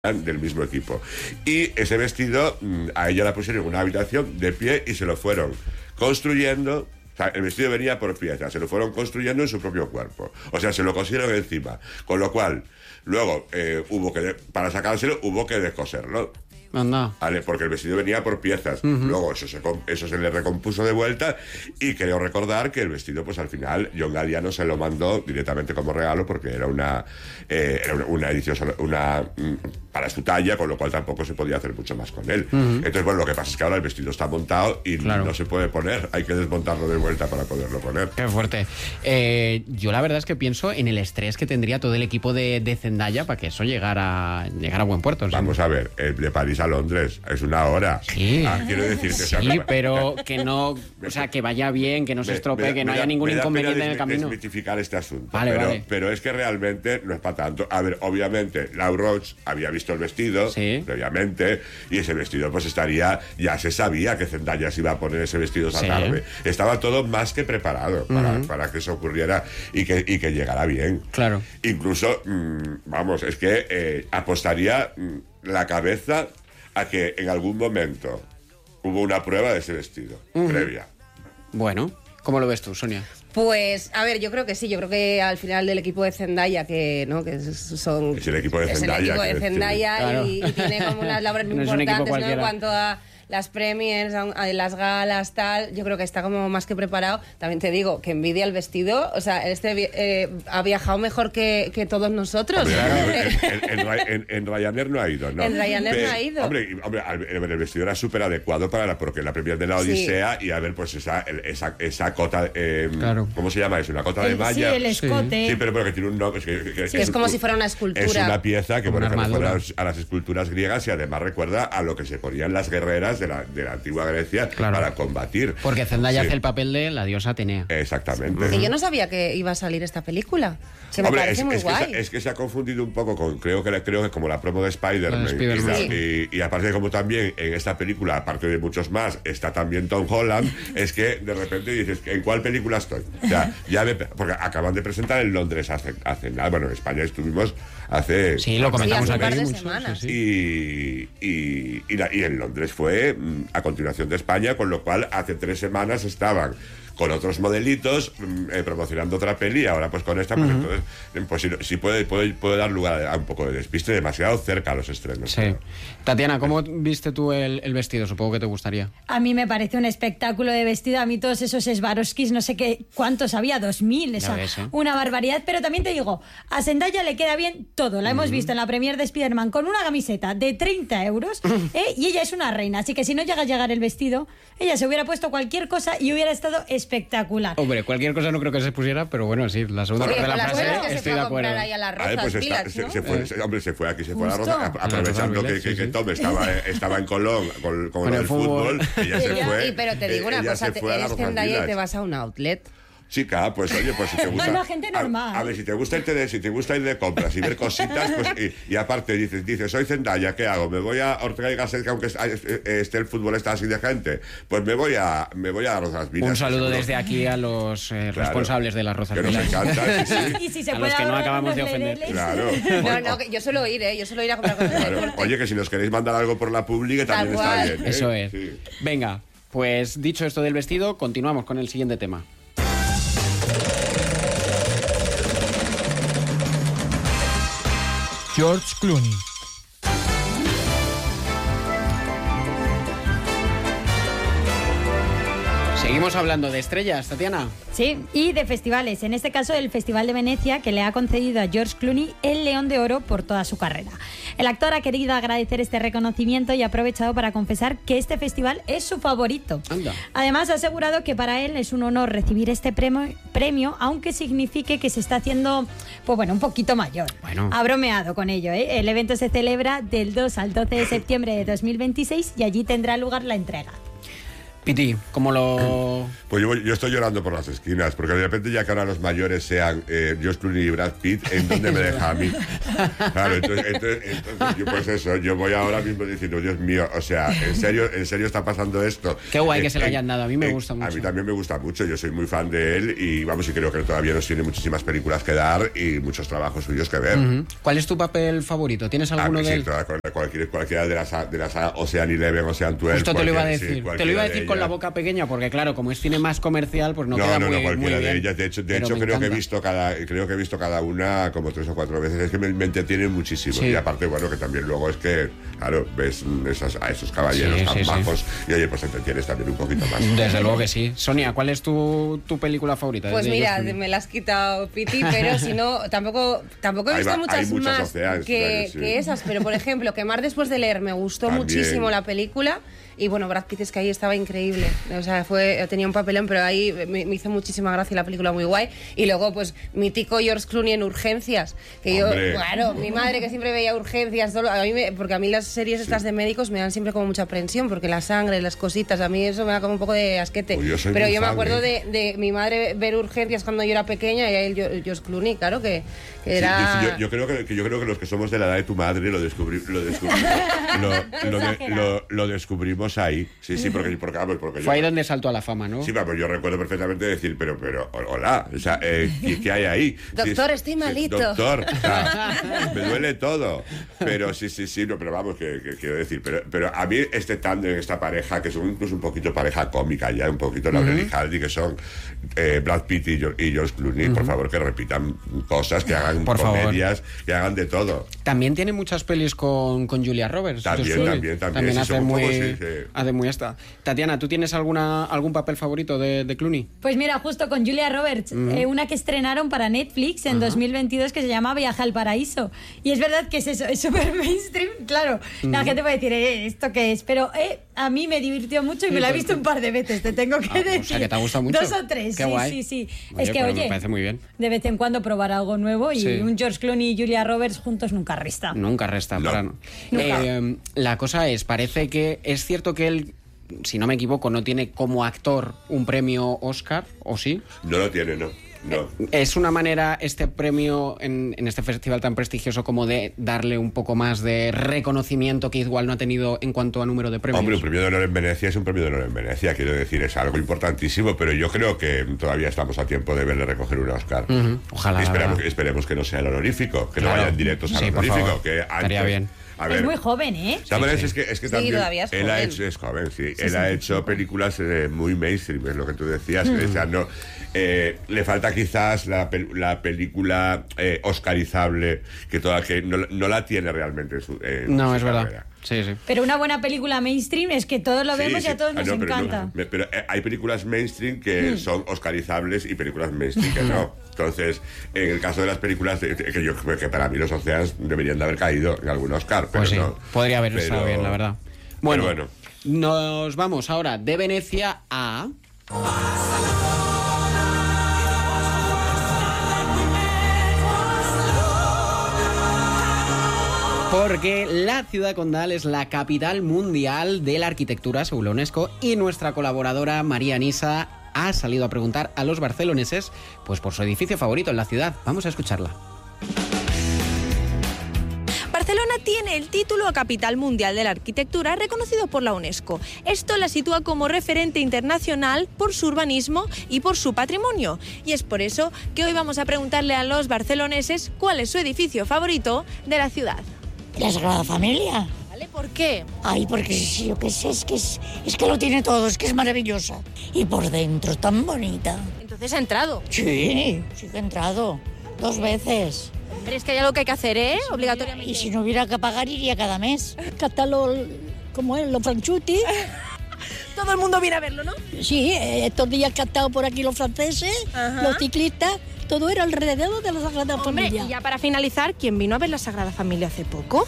del mismo equipo. Y ese vestido a ella la pusieron en una habitación de pie y se lo fueron construyendo. O sea, el vestido venía por piezas, se lo fueron construyendo en su propio cuerpo. O sea, se lo cosieron encima. Con lo cual, luego para sacárselo hubo que descoserlo. Anda. ¿Vale? Porque el vestido venía por piezas. Luego eso se le recompuso de vuelta y creo recordar que el vestido, pues al final, John Galliano se lo mandó directamente como regalo porque era una edición para su talla, con lo cual tampoco se podía hacer mucho más con él. Entonces, bueno, lo que pasa es que ahora el vestido está montado y no se puede poner. Hay que desmontarlo de vuelta para poderlo poner. Qué fuerte. Yo la verdad es que pienso en el estrés que tendría todo el equipo de Zendaya para que eso llegara a buen puerto. ¿Sí? Vamos a ver, de París a Londres es una hora. Sí. Quiero decir que sí, pero que no, o sea, que vaya bien, que no se estropee, que no haya ningún inconveniente en el camino. Desmitificar este asunto. Vale. Pero es que realmente no es para tanto. A ver, obviamente, Lau Roch había visto el vestido, previamente, y ese vestido pues ya se sabía que Zendaya se iba a poner ese vestido esa tarde. Estaba todo más que preparado para que eso ocurriera y que llegara bien. Claro. Incluso, vamos, es que apostaría la cabeza a que en algún momento hubo una prueba de ese vestido previa. Bueno, ¿cómo lo ves tú, Sonia? Pues, a ver, yo creo que sí. Yo creo que al final del equipo de Zendaya, que son... Es el equipo de Zendaya. Es el equipo de Zendaya claro. y tiene como unas labores muy importantes, ¿no? En cuanto a las premiers, a las galas, tal. Yo creo que está como más que preparado. También te digo que envidia el vestido. O sea, ha viajado mejor que todos nosotros. Hombre, en Ryanair no ha ido, ¿no? En Ryanair no ha ido. Hombre, el vestido era súper adecuado porque la premier de la Odisea y a ver, pues esa cota... claro. ¿Cómo se llama eso? Una cota de malla. Sí, el escote. Sí, pero que tiene un nombre. Es como si fuera una escultura. Es una pieza que, bueno, que recuerda a las esculturas griegas y además recuerda a lo que se ponían las guerreras de la antigua Grecia para combatir. Porque Zendaya hace el papel de la diosa Atenea. Exactamente. Que yo no sabía que iba a salir esta película. Que me parece muy guay. Es que se ha confundido un poco con, creo que como la promo de Spider-Man. Y aparte de como también en esta película, aparte de muchos más, está también Tom Holland, es que de repente dices, ¿en cuál película estoy? O sea, porque acaban de presentar en Londres hace nada. Bueno, en España estuvimos hace... Sí, lo comentamos hace un par de mucho. semanas. Y en Londres fue a continuación de España, con lo cual hace 3 semanas estaban con otros modelitos promocionando otra peli, ahora pues con esta, pues entonces sí puede dar lugar a un poco de despiste, demasiado cerca a los estrenos. Sí. Tatiana, ¿cómo viste tú el vestido? Supongo que te gustaría. A mí me parece un espectáculo de vestido. A mí todos esos Swarovskis, no sé cuántos había, 2000, una barbaridad. Pero también te digo, a Zendaya le queda bien todo. La hemos visto en la premier de Spider-Man con una camiseta de 30 euros y ella es una reina. Así que si no llega a llegar el vestido, ella se hubiera puesto cualquier cosa y hubiera estado espectacular. Hombre, cualquier cosa no creo que se pusiera, pero bueno, sí, la segunda parte de la frase estoy de acuerdo. Se fue aquí, se fue a la Rosa, aprovechando que Tom estaba en Colón con el fútbol, y ya se fue. Pero te digo una cosa, eres Zendaya y te vas a un outlet. Chica, pues oye, pues si te gusta... Bueno, gente normal. A ver, si te gusta ir de compras y ver cositas, pues y aparte dices, soy Zendaya, ¿qué hago? Me voy a Ortega y Gasset, que aunque esté el fútbol está así de gente, pues me voy a Rozas Vilas. Un saludo desde aquí a los responsables de las Rozas Vilas. Que nos encanta, sí. Y si se a los que no acabamos de ofender. Claro. No, que yo suelo ir a comprar cosas de deporte. Oye, que si nos queréis mandar algo por la pública también está bien. Eso es. Sí. Venga, pues dicho esto del vestido, continuamos con el siguiente tema. George Clooney. Seguimos hablando de estrellas, Tatiana. Sí, y de festivales. En este caso, el Festival de Venecia, que le ha concedido a George Clooney el León de Oro por toda su carrera. El actor ha querido agradecer este reconocimiento y ha aprovechado para confesar que este festival es su favorito. Anda. Además, ha asegurado que para él es un honor recibir este premio, aunque signifique que se está haciendo, pues bueno, un poquito mayor. Bueno. Ha bromeado con ello, ¿eh? El evento se celebra del 2 al 12 de septiembre de 2026 y allí tendrá lugar la entrega. Piti, ¿cómo lo...? Pues yo estoy llorando por las esquinas, porque de repente ya que ahora los mayores sean George Clooney y Brad Pitt, ¿en dónde me deja a mí? Claro, entonces yo, pues eso, yo voy ahora mismo diciendo, Dios mío, o sea, ¿en serio está pasando esto? Qué guay que se lo hayan dado, a mí me gusta mucho. A mí también me gusta mucho, yo soy muy fan de él y vamos, y creo que todavía nos tiene muchísimas películas que dar y muchos trabajos suyos que ver. ¿Cuál es tu papel favorito? ¿Tienes alguno de él? Cualquiera de las Ocean Eleven, Ocean 12. Justo te lo iba a decir. Te lo iba a decir con la boca pequeña, porque claro, como es cine más comercial, pues no queda muy bien. Cualquiera de ellas. De hecho creo que he visto cada una como 3 o 4 veces. Es que me entretienen muchísimo. Sí. Y aparte, bueno, que también luego es que, claro, ves a esos caballeros tan bajos y oye, pues te entretienes también un poquito más. Desde luego que sí. Sonia, ¿cuál es tu película favorita? Pues mira, me la has quitado, Piti, pero si no, tampoco he visto muchas más que esas. Pero, por ejemplo, Quemar después de leer, me gustó muchísimo la película. Y bueno, Brad Pitt es que ahí estaba increíble. O sea, tenía un papelón, pero ahí me hizo muchísima gracia, la película muy guay. Y luego, pues, mítico George Clooney en Urgencias. Que ¡hombre! Yo, claro, mi madre que siempre veía Urgencias, porque a mí las series estas de médicos me dan siempre como mucha aprensión, porque la sangre, las cositas, a mí eso me da como un poco de asquete. Pero yo me acuerdo de mi madre ver Urgencias cuando yo era pequeña y ahí George Clooney, claro, que era... Sí, yo creo que los que somos de la edad de tu madre lo descubrimos ahí. Sí, porque fue ahí donde saltó a la fama, ¿no? Sí, pues yo recuerdo perfectamente decir, pero, hola, o sea, ¿qué hay ahí? Doctor, estoy malito. Doctor, o sea, me duele todo. Pero sí, no, pero vamos, que quiero decir, pero a mí esta pareja, que son incluso un poquito pareja cómica ya, un poquito Laurel y Hardy, que son Brad Pitt y George Clooney, por favor, que repitan cosas, que hagan comedias, que hagan de todo. También tiene muchas pelis con Julia Roberts. También hace muy esta. Tatiana, ¿tú tienes algún papel favorito de Clooney? Pues mira, justo con Julia Roberts, una que estrenaron para Netflix en 2022 que se llama Viaje al Paraíso. Y es verdad que es eso, es súper mainstream, claro. La gente puede decir, ¿esto qué es? Pero a mí me divirtió mucho y me la he visto un par de veces, te tengo que decir. O sea, que te ha gustado mucho. 2 o 3, qué guay. Sí. Oye, es que, me parece muy bien. De vez en cuando probar algo nuevo y un George Clooney y Julia Roberts juntos nunca resta. Nunca resta, no. La cosa es, parece que es cierto que él, si no me equivoco, no tiene como actor un premio Oscar, ¿o sí? No lo tiene, no. ¿Es una manera este premio en este festival tan prestigioso como de darle un poco más de reconocimiento que igual no ha tenido en cuanto a número de premios? Hombre, un premio de honor en Venecia es un premio de honor en Venecia, quiero decir, es algo importantísimo, pero yo creo que todavía estamos a tiempo de verle recoger un Oscar. Ojalá. Esperemos que no sea el honorífico, que no vayan directos al honorífico. Que estaría bien. Es muy joven, ¿eh? ¿Sabes? Es que también es joven, sí. Él ha hecho películas muy mainstream, es lo que tú decías. O sea, no, le falta quizás la película oscarizable que no la tiene realmente en no, su es verdad. carrera. Sí. Pero una buena película mainstream es que todos lo vemos y a todos nos encanta. Pero hay películas mainstream que son oscarizables y películas mainstream que no. Entonces, en el caso de las películas, que para mí los Oceans deberían de haber caído en algún Oscar. Pero pues sí, no. Podría haber estado bien, la verdad. Bueno, nos vamos ahora de Venecia a... Porque la ciudad condal es la capital mundial de la arquitectura según la UNESCO y nuestra colaboradora María Nisa ha salido a preguntar a los barceloneses pues por su edificio favorito en la ciudad. Vamos a escucharla. Barcelona tiene el título a Capital Mundial de la Arquitectura reconocido por la UNESCO. Esto la sitúa como referente internacional por su urbanismo y por su patrimonio. Y es por eso que hoy vamos a preguntarle a los barceloneses cuál es su edificio favorito de la ciudad. La Sagrada Familia. ¿Vale? ¿Por qué? Ay, porque yo qué sé, es que lo tiene todo, es que es maravillosa. Y por dentro tan bonita. ¿Entonces ha entrado? Sí que he entrado. 2 veces. Pero es que hay algo que hay que hacer, obligatoriamente. Y si no hubiera que pagar, iría cada mes. Catalo, como es, los franchuti. Todo el mundo viene a verlo, ¿no? Sí, estos días que han estado por aquí los franceses, los ciclistas, todo era alrededor de la Sagrada Familia. Y ya para finalizar, ¿quién vino a ver la Sagrada Familia hace poco?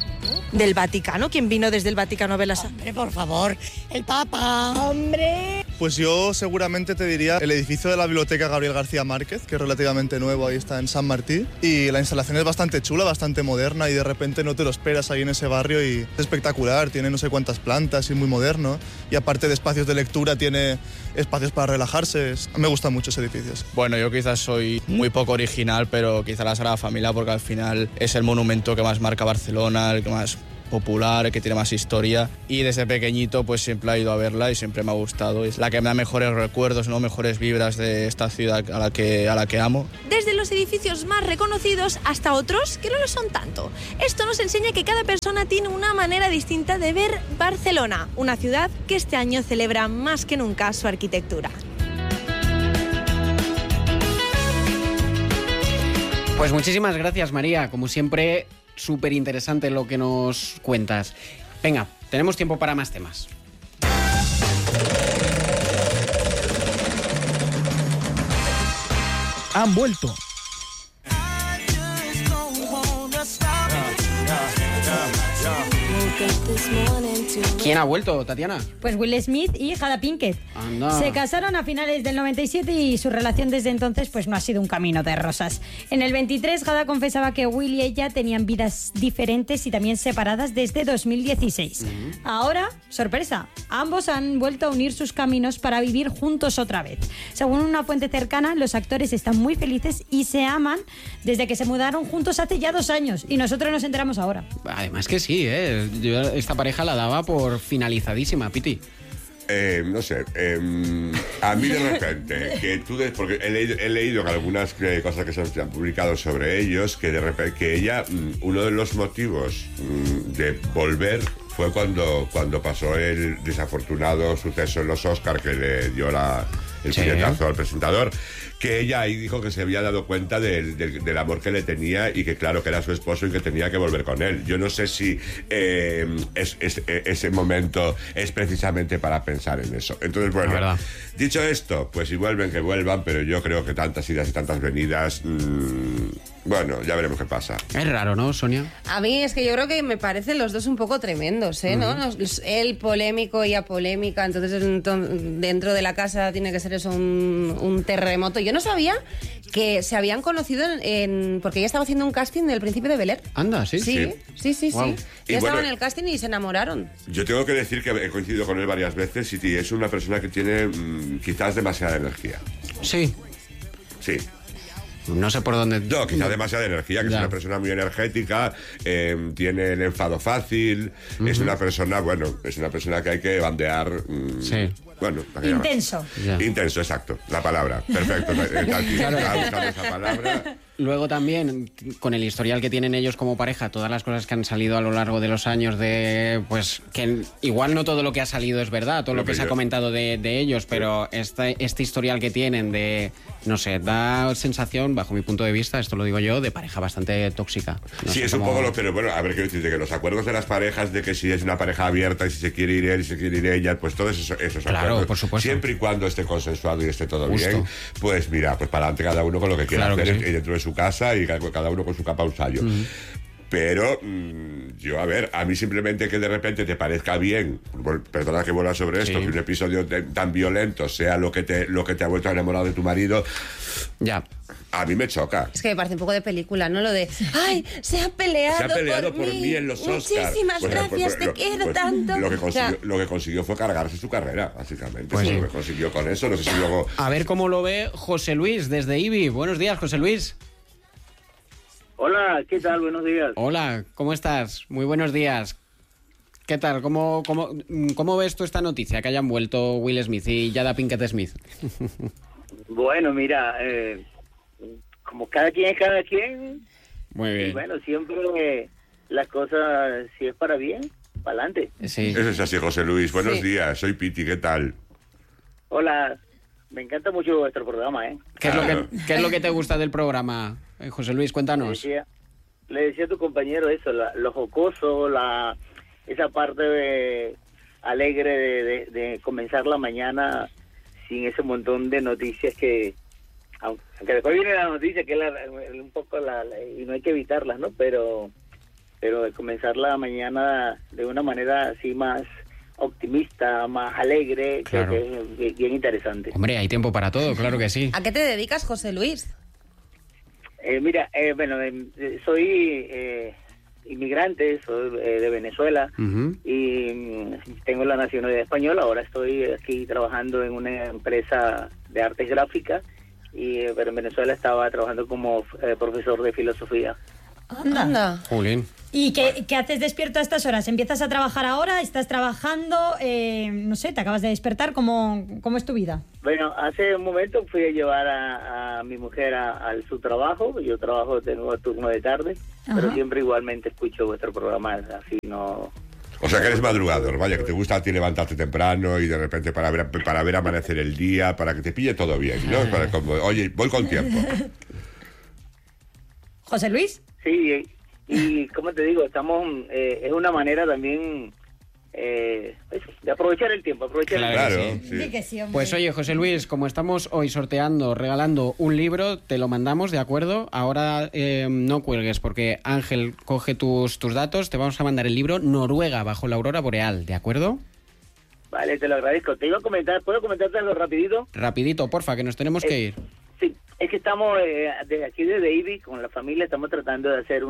¿Del Vaticano? ¿Quién vino desde el Vaticano a ver la Sagrada? Hombre, por favor, el Papa. ¡Hombre! Pues yo seguramente te diría el edificio de la Biblioteca Gabriel García Márquez, que es relativamente nuevo, ahí está en San Martí, y la instalación es bastante chula, bastante moderna, y de repente no te lo esperas ahí en ese barrio, y es espectacular, tiene no sé cuántas plantas y muy moderno, y aparte de espacios de lectura tiene espacios para relajarse. Me gusta mucho ese edificio. Bueno, yo quizás soy muy poco original, pero quizás la Sagrada Familia, porque al final es el monumento que más marca Barcelona, el que más popular, el que tiene más historia, y desde pequeñito pues siempre he ido a verla y siempre me ha gustado. Es la que me da mejores recuerdos, ¿no? Mejores vibras de esta ciudad a la que amo. Desde los edificios más reconocidos hasta otros que no lo son tanto. Esto nos enseña que cada persona tiene una manera distinta de ver Barcelona, una ciudad que este año celebra más que nunca su arquitectura. Pues muchísimas gracias, María. Como siempre, súper interesante lo que nos cuentas. Venga, tenemos tiempo para más temas. Han vuelto. ¿Quién ha vuelto, Tatiana? Pues Will Smith y Jada Pinkett. Anda. Se casaron a finales del 97 y su relación desde entonces pues no ha sido un camino de rosas. En el 23, Jada confesaba que Will y ella tenían vidas diferentes y también separadas desde 2016. Ahora, sorpresa, ambos han vuelto a unir sus caminos para vivir juntos otra vez. Según una fuente cercana, los actores están muy felices y se aman desde que se mudaron juntos hace ya 2 años. Y nosotros nos enteramos ahora. Además que sí, ¿eh? Yo esta pareja la daba por finalizadísima, Piti. No sé, a mí de repente, que tú porque he leído algunas cosas que se han publicado sobre ellos, que de repente, que ella, uno de los motivos de volver fue cuando pasó el desafortunado suceso en los Oscars que le dio el puñetazo al presentador, que ella ahí dijo que se había dado cuenta del amor que le tenía y que claro que era su esposo y que tenía que volver con él. Yo no sé si ese momento es precisamente para pensar en eso. Entonces, bueno, dicho esto, pues si vuelven, que vuelvan, pero yo creo que tantas idas y tantas venidas, bueno, ya veremos qué pasa. Es raro, ¿no, Sonia? A mí es que yo creo que me parecen los dos un poco tremendos, ¿eh? ¿No? Él polémico y apolémica, entonces dentro de la casa tiene que ser eso un terremoto. Yo no sabía que se habían conocido porque ella estaba haciendo un casting del Príncipe de Bel-Air. Anda, ¿sí? Sí. Wow. Ya estaban en el casting y se enamoraron. Yo tengo que decir que he coincidido con él varias veces y es una persona que tiene quizás demasiada energía. Sí. Sí. No sé por dónde... No, quizás demasiada energía, que es una persona muy energética, tiene el enfado fácil, es una persona, es una persona que hay que bandear... sí. Bueno, intenso. Intenso, exacto, la palabra. Perfecto, claro. Esa palabra. Luego también, con el historial que tienen ellos como pareja, todas las cosas que han salido a lo largo de los años de... Pues que igual no todo lo que ha salido es verdad, todo lo que se ha comentado de ellos, pero este historial que tienen de... No sé, da sensación, bajo mi punto de vista, esto lo digo yo, de pareja bastante tóxica. No sí, sé es un poco lo... Pero bueno, a ver qué decirte, que los acuerdos de las parejas, de que si es una pareja abierta y si se quiere ir él y se quiere ir ella, pues todos esos claro, por supuesto. Siempre y cuando esté consensuado y esté todo bien, pues mira, pues para adelante cada uno con lo que quiera hacer dentro de su casa y cada uno con su capa un sallo. Pero yo, a mí simplemente que de repente te parezca bien, perdona que vuelva sobre esto, que un episodio tan violento sea lo que te ha vuelto a enamorar de tu marido, ya. A mí me choca. Es que me parece un poco de película, ¿no? Lo de, ¡ay, se ha peleado por mí en los Oscars! Muchísimas gracias, te quiero tanto. Lo que consiguió fue cargarse su carrera, básicamente. Pues lo que consiguió con eso, no sé si luego... A ver cómo lo ve José Luis, desde IBI. Buenos días, José Luis. Hola, ¿qué tal? Buenos días. Hola, ¿cómo estás? Muy buenos días. ¿Qué tal? ¿Cómo ves tú esta noticia, que hayan vuelto Will Smith y Jada Pinkett Smith? Bueno, mira, como cada quien es cada quien. Muy bien. Y bueno, siempre las cosas, si es para bien, para adelante. Sí. Eso es así, José Luis. Buenos días, soy Piti, ¿qué tal? Hola, me encanta mucho vuestro programa, ¿eh? ¿Qué es lo que te gusta del programa, José Luis? Cuéntanos. Le decía a tu compañero eso, lo jocoso, esa parte alegre de comenzar la mañana sin ese montón de noticias que... Aunque después viene la noticia que es un poco y no hay que evitarlas, ¿no? Pero de comenzar la mañana de una manera así más optimista, más alegre, claro. Creo que es bien interesante. Hombre, hay tiempo para todo, claro que sí. ¿A qué te dedicas, José Luis? Mira, soy inmigrante, soy de Venezuela y tengo la nacionalidad española. Ahora estoy aquí trabajando en una empresa de artes gráficas, pero en Venezuela estaba trabajando como profesor de filosofía. Anda. Jolín. ¿Y qué haces despierto a estas horas? ¿Empiezas a trabajar ahora? ¿Estás trabajando? No sé, ¿te acabas de despertar? ¿Cómo es tu vida? Bueno, hace un momento fui a llevar a mi mujer a su trabajo. Yo tengo turno de tarde, pero siempre igualmente escucho vuestro programa, así no... O sea que eres madrugador, vaya, que te gusta a ti levantarte temprano y de repente para ver amanecer el día, para que te pille todo bien, ¿no? Oye, voy con tiempo. ¿José Luis? Sí, y como te digo, es una manera también de aprovechar el tiempo, Claro, sí. Sí que sí, hombre. Pues oye, José Luis, como estamos hoy regalando un libro, te lo mandamos, ¿de acuerdo? Ahora no cuelgues porque Ángel coge tus datos, te vamos a mandar el libro Noruega bajo la aurora boreal, ¿de acuerdo? Vale, te lo agradezco. Te iba a comentar, ¿puedo comentarte algo rapidito? Rapidito, porfa, que nos tenemos que ir. Sí, es que estamos desde aquí de David, con la familia, estamos tratando de hacer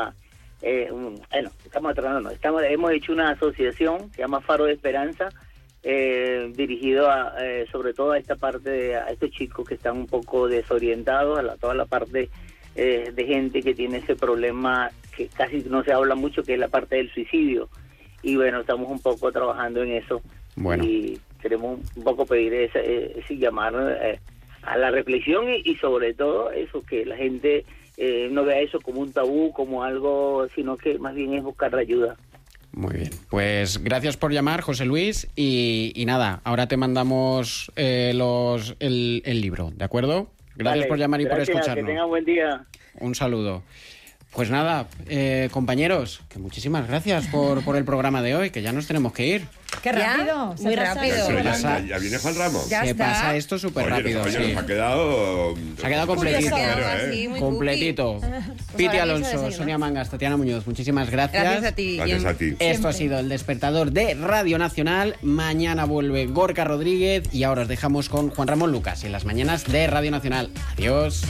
hemos hecho una asociación, se llama Faro de Esperanza, dirigido sobre todo a esta parte, a estos chicos que están un poco desorientados, toda la parte de gente que tiene ese problema que casi no se habla mucho, que es la parte del suicidio. Y bueno, estamos un poco trabajando en eso. Bueno. Y queremos un poco pedir ese llamar a la reflexión y sobre todo eso, que la gente no vea eso como un tabú, como algo, sino que más bien es buscar ayuda. Muy bien, pues gracias por llamar, José Luis, y nada, ahora te mandamos el libro, ¿de acuerdo? Gracias por llamar y por escucharnos. Que tengan buen día. Un saludo. Pues nada, compañeros, que muchísimas gracias por el programa de hoy, que ya nos tenemos que ir. ¡Qué rápido! Muy rápido. Ya viene Juan Ramos. Ya Se está. pasa esto súper rápido. Oye, sí. nos ha quedado completito. Así, muy Completito. Pues Piti ahora Alonso, mismo Sonia Mangas, Tatiana Muñoz, muchísimas gracias. Gracias a ti. Gracias a ti. Esto ha sido El Despertador de Radio Nacional. Mañana vuelve Gorka Rodríguez y ahora os dejamos con Juan Ramón Lucas en las mañanas de Radio Nacional. Adiós.